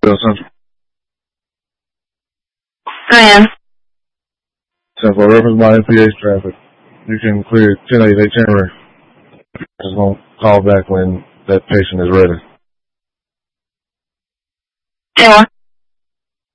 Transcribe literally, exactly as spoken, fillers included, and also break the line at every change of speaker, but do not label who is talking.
Central.
I am.
So for reference by M P H traffic, you can clear ten eighty-eight January. Just gonna call back when that patient is ready.
ten one.